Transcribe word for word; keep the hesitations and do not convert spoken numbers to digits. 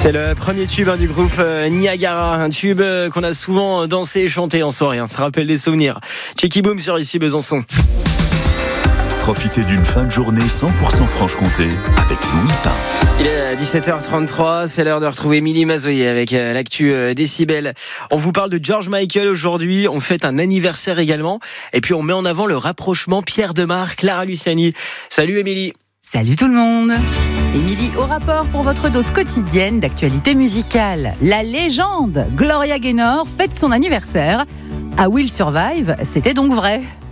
C'est le premier tube hein, du groupe euh, Niagara, un tube euh, qu'on a souvent dansé et chanté en soirée, hein, ça rappelle des souvenirs. Checky Boom sur ici Besançon. Profitez d'une fin de journée cent pour cent Franche-Comté avec Louis Pain. Il est dix-sept heures trente-trois, c'est l'heure de retrouver Émilie Mazoyer avec euh, l'actu euh, Décibel. On vous parle de George Michael aujourd'hui, on fête un anniversaire également, et puis on met en avant le rapprochement Pierre Demar, Clara Luciani. Salut Émilie. Salut tout le monde. Émilie au rapport pour votre dose quotidienne d'actualité musicale. La légende Gloria Gaynor fête son anniversaire. À Will Survive, c'était donc vrai.